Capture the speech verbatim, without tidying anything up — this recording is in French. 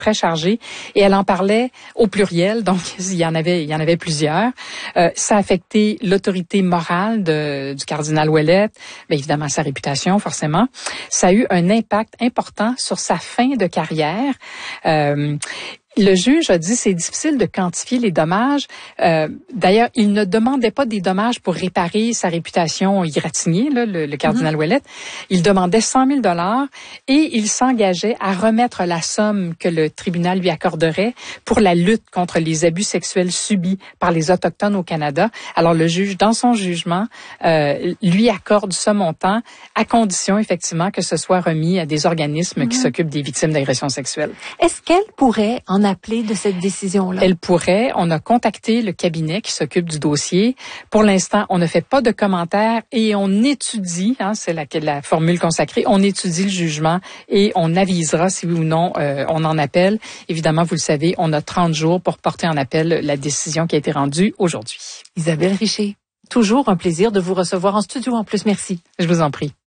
très chargée et elle en parlait au pluriel, donc il y en avait, il y en avait plusieurs. Euh, ça a affecté l'autorité morale de, du cardinal Ouellet, bien évidemment sa réputation forcément. Ça a eu un impact important sur sa fin de carrière. Euh, Le juge a dit c'est difficile de quantifier les dommages. Euh, d'ailleurs, il ne demandait pas des dommages pour réparer sa réputation égratignée, là, le, le cardinal mm-hmm. Ouellet. Il demandait cent mille dollars et il s'engageait à remettre la somme que le tribunal lui accorderait pour la lutte contre les abus sexuels subis par les Autochtones au Canada. Alors, le juge, dans son jugement, euh, lui accorde ce montant à condition, effectivement, que ce soit remis à des organismes mm-hmm. qui s'occupent des victimes d'agressions sexuelles. Est-ce qu'elle pourrait en appeler de cette décision-là? Elle pourrait. On a contacté le cabinet qui s'occupe du dossier. Pour l'instant, on ne fait pas de commentaires et on étudie, hein, c'est la, la formule consacrée, on étudie le jugement et on avisera si oui ou non euh, on en appelle. Évidemment, vous le savez, on a trente jours pour porter en appel la décision qui a été rendue aujourd'hui. Isabelle Richer, toujours un plaisir de vous recevoir en studio en plus. Merci. Je vous en prie.